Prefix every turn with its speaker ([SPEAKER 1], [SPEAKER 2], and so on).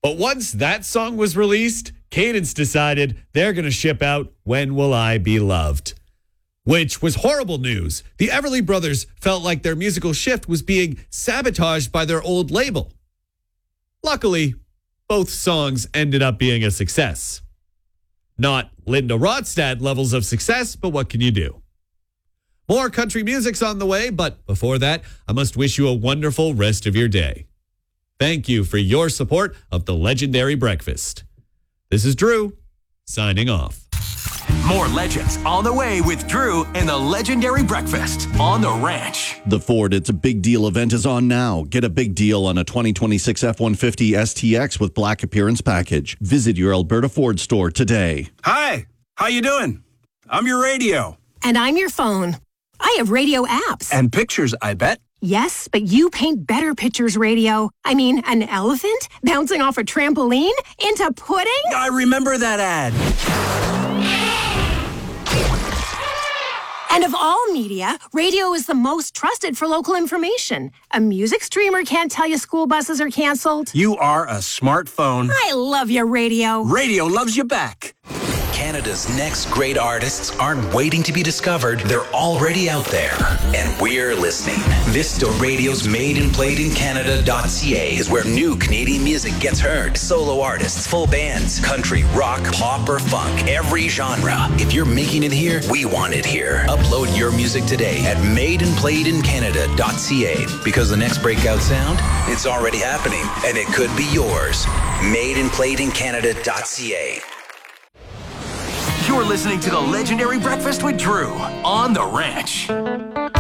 [SPEAKER 1] But once that song was released, Cadence decided they're going to ship out When Will I Be Loved, which was horrible news. The Everly Brothers felt like their musical shift was being sabotaged by their old label. Luckily, both songs ended up being a success. Not Linda Ronstadt levels of success, but what can you do? More country music's on the way, but before that, I must wish you a wonderful rest of your day. Thank you for your support of the Legendary Breakfast. This is Drew, signing off.
[SPEAKER 2] More legends on the way with Drew and the Legendary Breakfast on the Ranch.
[SPEAKER 3] The Ford It's a Big Deal event is on now. Get a big deal on a 2026 F-150 STX with Black Appearance Package. Visit your Alberta Ford store today.
[SPEAKER 4] Hi, how you doing? I'm your radio.
[SPEAKER 5] And I'm your phone. I have radio apps.
[SPEAKER 4] And pictures, I bet.
[SPEAKER 5] Yes, but you paint better pictures, radio. I mean, an elephant bouncing off a trampoline into pudding?
[SPEAKER 4] I remember that ad.
[SPEAKER 5] And of all media, radio is the most trusted for local information. A music streamer can't tell you school buses are canceled.
[SPEAKER 4] You are a smartphone.
[SPEAKER 5] I love your radio.
[SPEAKER 4] Radio loves you back.
[SPEAKER 2] Canada's next great artists aren't waiting to be discovered. They're already out there, and we're listening. Vista Radio's madeandplayedincanada.ca is where new Canadian music gets heard. Solo artists, full bands, country, rock, pop, or funk, every genre. If you're making it here, we want it here. Upload your music today at madeandplayedincanada.ca, because the next breakout sound, it's already happening, and it could be yours. madeandplayedincanada.ca. You're listening to the Legendary Breakfast with Drew on the Ranch.